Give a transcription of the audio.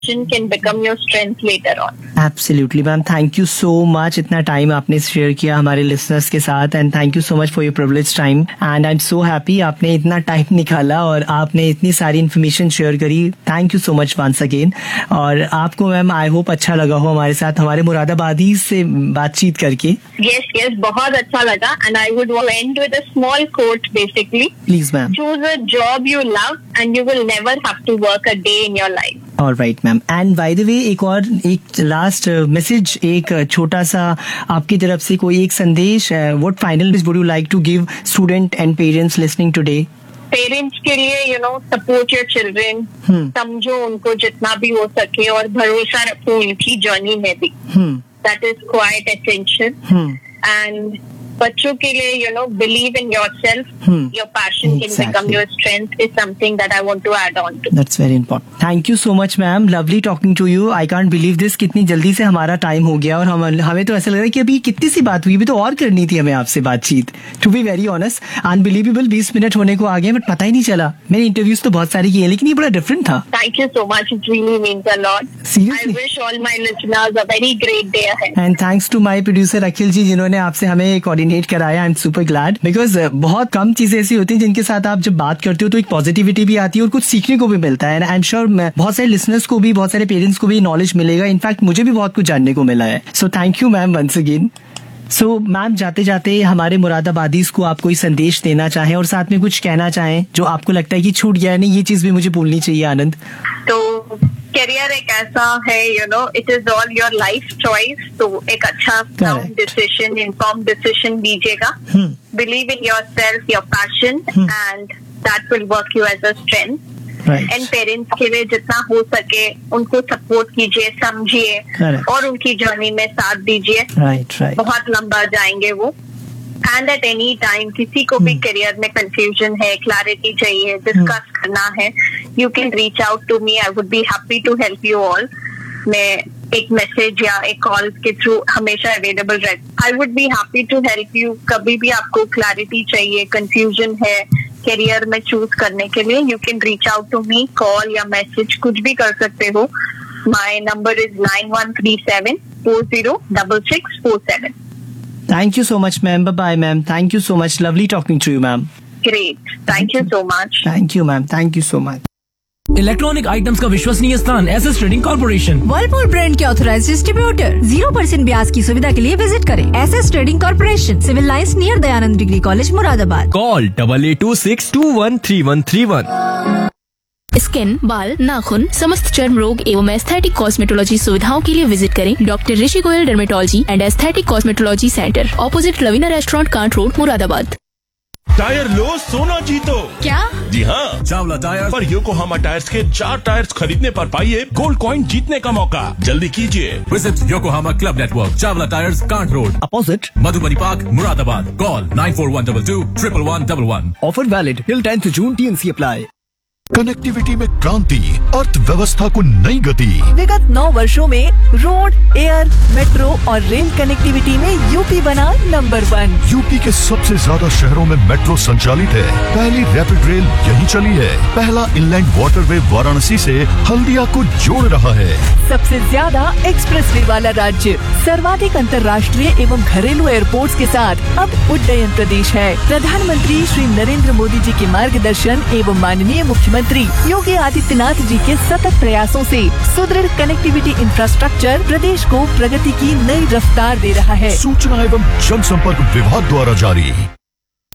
can become your strength later on. Absolutely, ma'am. Thank you so much. इतना time आपने share किया हमारे listeners के साथ and thank you so much for your privilege time and I am so happy आपने इतना time निकाला और आपने इतनी सारी इन्फॉर्मेशन शेयर करी. Thank you so much once again. और आपको मैम आई होप अच्छा लगा हो हमारे साथ हमारे मुरादाबादी से बातचीत करके. Yes, बहुत अच्छा लगा and I would end with a small quote basically. Please, ma'am. Choose a job you love and you will never have to work a day in your life. All right, ma'am. And by the way, एक last message, एक छोटा सा आपकी तरफ से कोई एक संदेश. What final would you like to give student and parents listening today? Parents के लिए सपोर्ट योर चिल्ड्रन. समझो उनको जितना भी हो सके और भरोसा रखो उनकी जर्नी में भी. That is quite essential. And बच्चों के लिए believe in yourself. Your passion can become your strength is something that I want to add on to. That's very important. Thank you so much, ma'am. Lovely talking to you. I can't believe this. कितनी जल्दी से हमारा time हो गया और हमें तो ऐसा लग रहा है कि अभी कितनी सी बात हुई, अभी तो और करनी थी हमें आपसे बातचीत. To be very honest, unbelievable 20 minute होने को आ गए बट पता ही नहीं चला. मैंने इंटरव्यूज तो बहुत सारे किए लेकिन ये बड़ा डिफरेंट था. Thank you so much. It really means a lot. Seriously. I wish all my listeners a very great day ahead. And thanks to my producer अखिल जी जिन्होंने आपसे हमें कोऑर्डिनेट कराया. I am super glad because बहुत कम चीजें ऐसी होती हैं जिनके साथ आप जब बात करते हो तो एक पॉजिटिविटी भी आती है और कुछ सीखने को भी मिलता है. आई एम श्योर बहुत सारे लिसनर्स को भी बहुत सारे पेरेंट्स को भी नॉलेज मिलेगा. इनफैक्ट मुझे भी बहुत कुछ जानने को मिला है. So thank you ma'am once again. So ma'am जाते जाते हमारे मुरादाबादीज को आप कोई संदेश देना चाहें और साथ में कुछ कहना चाहें जो आपको लगता है कि छूट गया है, नहीं ये चीज भी मुझे बोलनी चाहिए. आनंद, तो करियर एक ऐसा है it is all your life choice. तो एक अच्छा डिसीजन, इन्फॉर्म डिसीजन लीजिएगा. Believe in your self, your passion and that will work you as a strength. And parents के लिए जितना हो सके उनको सपोर्ट कीजिए, समझिए और उनकी जर्नी में साथ दीजिए. बहुत लंबा जाएंगे वो. एंड एट एनी टाइम किसी को भी करियर में कंफ्यूजन है, क्लैरिटी चाहिए, डिस्कस करना है, you can reach out to me. I would be happy to help you all. मैं एक मैसेज या एक कॉल के थ्रू हमेशा अवेलेबल रहती. I would be happy to help you. कभी भी आपको क्लैरिटी चाहिए, कंफ्यूजन है करियर में चूज करने के लिए, you can reach out to me. Call या मैसेज कुछ भी कर सकते हो. My number is 9137406647. Thank you so much, ma'am. Bye-bye, ma'am. Thank you so much. Lovely talking to you, ma'am. Great. Thank you so much. Thank you, ma'am. Thank you so much. Electronic items का विश्वसनीय स्थान SS trading corporation. Whirlpool brand के authorised distributor. 0% ब्याज की सुविधा के लिए visit करें SS trading corporation, civil lines near Dayanand degree college Moradabad. Call 8826213131. Skin, बाल, नाखून, समस्त चर्म रोग एवं एस्थेटिक कॉस्मेटोलॉजी सुविधाओं के लिए विजिट करें doctor Rishi Goyal dermatology and aesthetic cosmetology centre, opposite Lavina restaurant, can't road, Moradabad. Tyre लो सोना जीतो. क्या? जी हाँ, चावला टायर पर योकोहामा टायर्स के 4 टायर्स खरीदने पर पाइए गोल्ड कॉइन जीतने का मौका. जल्दी कीजिए. Visit Yokohama club network, Chawla tyres, can't road, opposite Madhubani park, Moradabad. Call 9412211111. Offer valid till 10th June. TNC apply. Connectivity में क्रांति, अर्थव्यवस्था को नई गति. विगत 9 वर्षों में रोड, एयर, मेट्रो और रेल कनेक्टिविटी में यूपी बना नंबर 1. यूपी के सबसे ज्यादा शहरों में मेट्रो संचालित है. पहली रैपिड रेल यहीं चली है. पहला इनलैंड वाटरवे वाराणसी से हल्दिया को जोड़ रहा है. सबसे ज्यादा एक्सप्रेसवे वाला राज्य, सर्वाधिक अंतर्राष्ट्रीय एवं घरेलू एयरपोर्ट्स के साथ अब उड्डयन प्रदेश है. प्रधानमंत्री श्री नरेंद्र मोदी जी के मार्गदर्शन एवं माननीय मुख्यमंत्री योगी आदित्यनाथ जी के सतत प्रयासों से सुदृढ़ कनेक्टिविटी इंफ्रास्ट्रक्चर प्रदेश को प्रगति की नई रफ्तार दे रहा है. सूचना एवं जनसंपर्क विभाग द्वारा जारी.